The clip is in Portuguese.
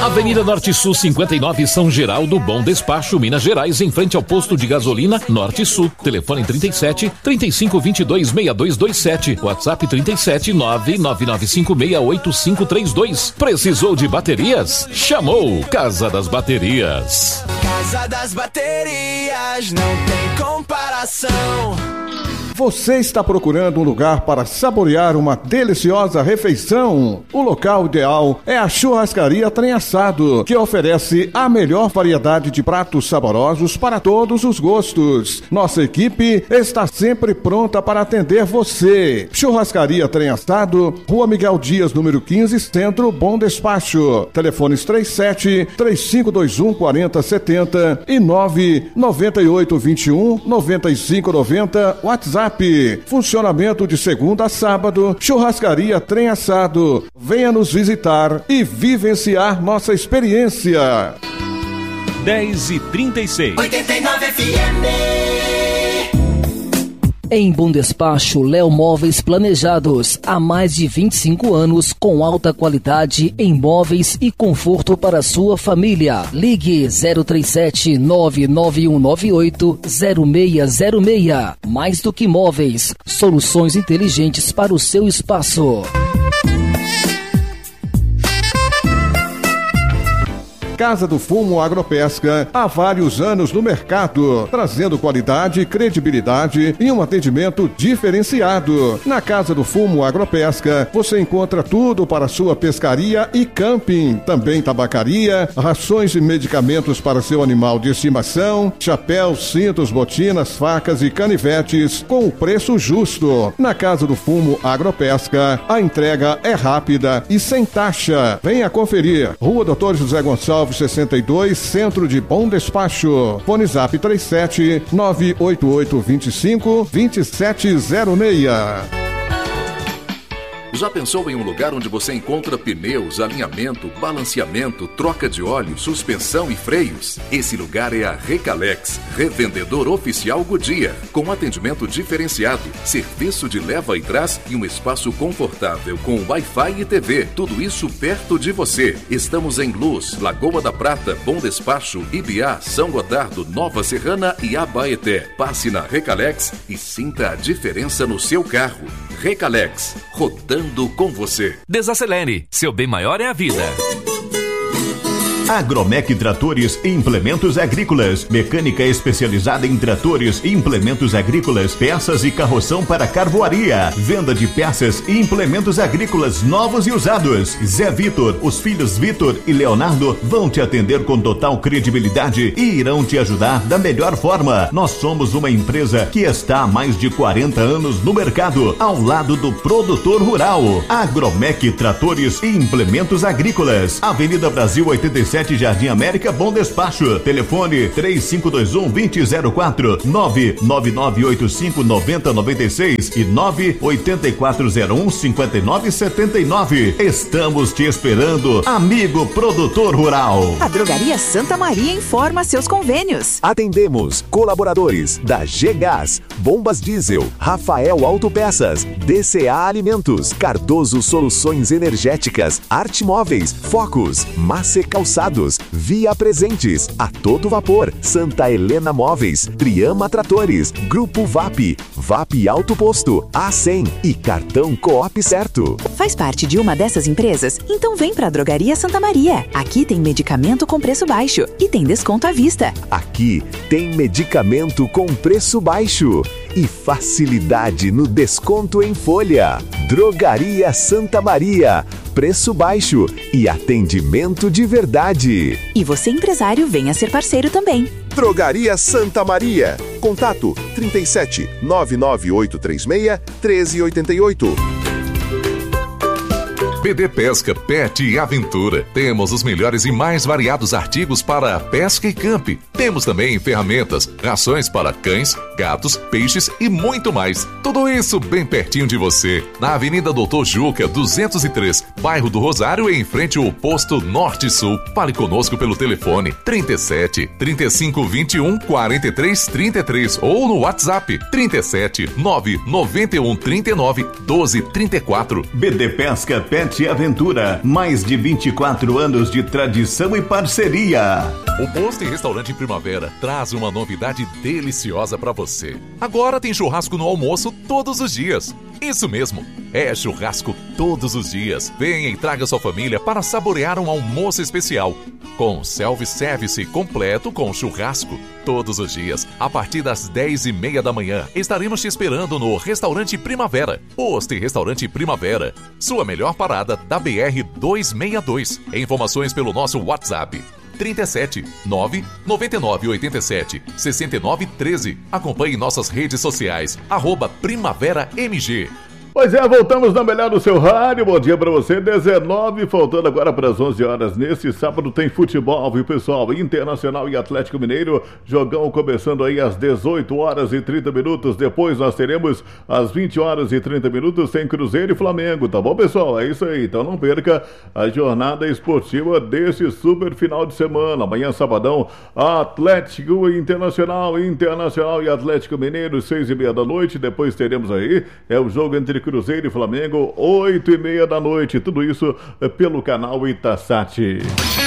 Avenida Norte Sul 59, São Geraldo, Bom Despacho, Minas Gerais, em frente ao posto de gasolina Norte Sul. Telefone 37 35 22 6227. WhatsApp 37 999568532. Precisou de baterias? Chamou Casa das Baterias. Casa das Baterias, não tem comparação. Você está procurando um lugar para saborear uma deliciosa refeição? O local ideal é a Churrascaria Trem Assado, que oferece a melhor variedade de pratos saborosos para todos os gostos. Nossa equipe está sempre pronta para atender você. Churrascaria Trem Assado, Rua Miguel Dias, número 15, Centro, Bom Despacho. Telefones 37-3521-4070 e 99821-9590, WhatsApp. Funcionamento de segunda a sábado. Churrascaria Trem Assado. Venha nos visitar e vivenciar nossa experiência. 10h36. 89 FM. Em Bom Despacho, Léo Móveis Planejados. Há mais de 25 anos, com alta qualidade em móveis e conforto para sua família. Ligue 037-99198-0606. Mais do que móveis, soluções inteligentes para o seu espaço. Casa do Fumo Agropesca, há vários anos no mercado, trazendo qualidade, credibilidade e um atendimento diferenciado. Na Casa do Fumo Agropesca, você encontra tudo para sua pescaria e camping, também tabacaria, rações e medicamentos para seu animal de estimação, chapéus, cintos, botinas, facas e canivetes, com o preço justo. Na Casa do Fumo Agropesca, a entrega é rápida e sem taxa. Venha conferir. Rua Dr. José Gonçalves 62, Centro de Bom Despacho. Fone Zap 37 988 25 2706. Já pensou em um lugar onde você encontra pneus, alinhamento, balanceamento, troca de óleo, suspensão e freios? Esse lugar é a Recalex, revendedor oficial Goodyear, com atendimento diferenciado, serviço de leva e trás e um espaço confortável com Wi-Fi e TV. Tudo isso perto de você. Estamos em Luz, Lagoa da Prata, Bom Despacho, Ibiá, São Gotardo, Nova Serrana e Abaeté. Passe na Recalex e sinta a diferença no seu carro. Recalex, rodando com você. Desacelere, seu bem maior é a vida. Agromec Tratores e Implementos Agrícolas. Mecânica especializada em tratores e implementos agrícolas, peças e carroção para carvoaria. Venda de peças e implementos agrícolas novos e usados. Zé Vitor, os filhos Vitor e Leonardo vão te atender com total credibilidade e irão te ajudar da melhor forma. Nós somos uma empresa que está há mais de 40 anos no mercado, ao lado do produtor rural. Agromec Tratores e Implementos Agrícolas. Avenida Brasil 87, Jardim América, Bom Despacho. Telefone 3521-2004, 99985-9096 e 98401-5979. Estamos te esperando, amigo produtor rural. A Drogaria Santa Maria informa seus convênios. Atendemos colaboradores da G-Gás, Bombas Diesel, Rafael Autopeças, DCA Alimentos, Cardoso Soluções Energéticas, Arte Móveis, Focus, Mace Calçados, Via Presentes, A Todo Vapor, Santa Helena Móveis, Triama Tratores, Grupo VAP, VAP Auto Posto, A100 e Cartão Coop Certo. Faz parte de uma dessas empresas? Então vem pra Drogaria Santa Maria. Aqui tem medicamento com preço baixo e tem desconto à vista. Aqui tem medicamento com preço baixo e facilidade no desconto em folha. Drogaria Santa Maria, preço baixo e atendimento de verdade. E você, empresário, venha ser parceiro também. Drogaria Santa Maria. Contato 37 99836 1388. BD Pesca, Pet e Aventura. Temos os melhores e mais variados artigos para pesca e camp. Temos também ferramentas, rações para cães, gatos, peixes e muito mais. Tudo isso bem pertinho de você. Na Avenida Doutor Juca, 203, bairro do Rosário, em frente ao posto Norte Sul. Fale conosco pelo telefone 37 35 21 43 33 ou no WhatsApp 37 991 39 12 34. BD Pesca, Pet Pet Aventura, mais de 24 anos de tradição e parceria. O Posto e Restaurante Primavera traz uma novidade deliciosa para você. Agora tem churrasco no almoço todos os dias. Isso mesmo, é churrasco todos os dias. Venha e traga sua família para saborear um almoço especial. Com self-service completo com churrasco. Todos os dias, a partir das 10h30 da manhã, estaremos te esperando no Restaurante Primavera. Posto e Restaurante Primavera, sua melhor parada da BR-262. Informações pelo nosso WhatsApp. 37 9 99 87 69 13. Acompanhe nossas redes sociais, @PrimaveraMG. Pois é, voltamos na melhor do seu rádio. Bom dia pra você, 19, faltando agora para as 11 horas. Nesse sábado tem futebol, viu, pessoal? Internacional e Atlético Mineiro, jogão começando aí às 18h30. Depois nós teremos às 20h30 tem Cruzeiro e Flamengo, tá bom, pessoal? É isso aí, então não perca a jornada esportiva desse super final de semana. Amanhã, sabadão, Atlético Internacional e Atlético Mineiro, 6h30 da noite. Depois teremos aí, o jogo entre Cruzeiro e Flamengo, 8h30 da noite. Tudo isso pelo canal Itasat.